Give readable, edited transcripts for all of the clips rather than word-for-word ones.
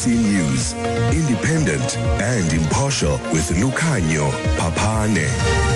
SABC News, independent and impartial with Lukhanyo Papane.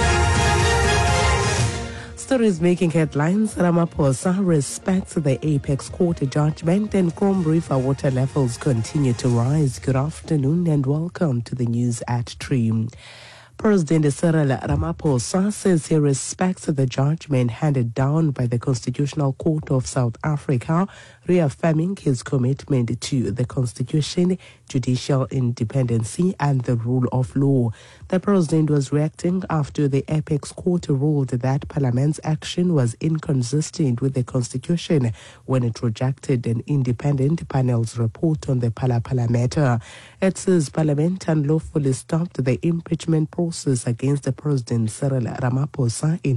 Stories making headlines. Ramaphosa respects the Apex Court judgment and Chrome River water levels continue to rise. Good afternoon and welcome to the news at 3. President Cyril Ramaphosa says he respects the judgment handed down by the Constitutional Court of South Africa, reaffirming his commitment to the Constitution, judicial independency and the rule of law. The president was reacting after the Apex Court ruled that Parliament's action was inconsistent with the Constitution when it rejected an independent panel's report on the Phala matter. It says Parliament unlawfully stopped the impeachment process against the President Cyril Ramaphosa in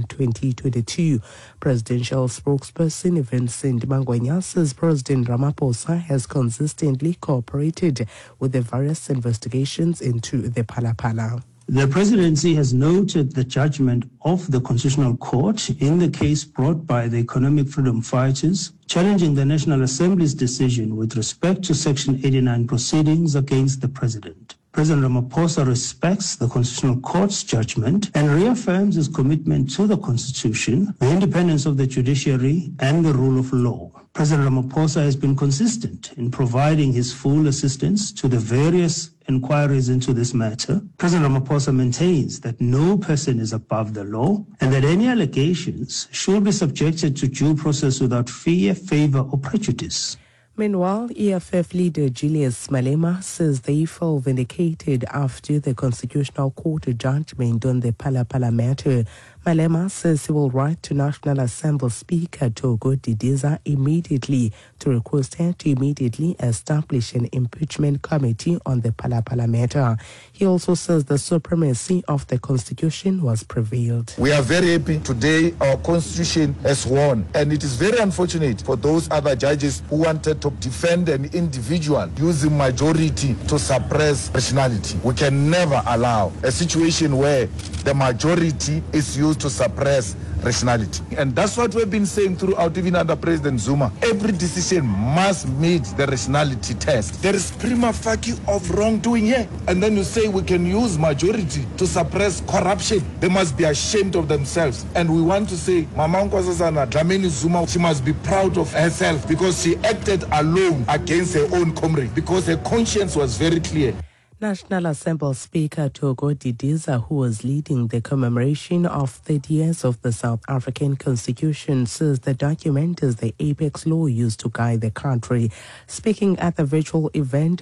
2022. Presidential spokesperson Vincent Mangwenya says President Ramaphosa has consistently cooperated with the various investigations into the Phala. The presidency has noted the judgment of the Constitutional Court in the case brought by the Economic Freedom Fighters, challenging the National Assembly's decision with respect to Section 89 proceedings against the president. President Ramaphosa respects the Constitutional Court's judgment and reaffirms his commitment to the Constitution, the independence of the judiciary, and the rule of law. President Ramaphosa has been consistent in providing his full assistance to the various inquiries into this matter. President Ramaphosa maintains that no person is above the law and that any allegations should be subjected to due process without fear, favor, or prejudice. Meanwhile, EFF leader Julius Malema says they feel vindicated after the Constitutional Court judgment on the Phala matter. Malema says he will write to National Assembly Speaker Togo Didiza immediately to request her to immediately establish an impeachment committee on the Phala matter. He also says the supremacy of the Constitution was prevailed. We are very happy today our Constitution has won, and it is very unfortunate for those other judges who wanted to defend an individual using majority to suppress rationality. We can never allow a situation where the majority is used to suppress rationality. And that's what we've been saying throughout, even under President Zuma. Every decision must meet the rationality test. There is prima facie of wrongdoing here. And then you say we can use majority to suppress corruption. They must be ashamed of themselves. And we want to say, Mama Nkosazana Dlamini Zuma, she must be proud of herself because she acted alone against her own comrade because her conscience was very clear. National Assembly Speaker Togo Didiza, who was leading the commemoration of 30 years of the South African Constitution, says the document is the apex law used to guide the country. Speaking at the virtual event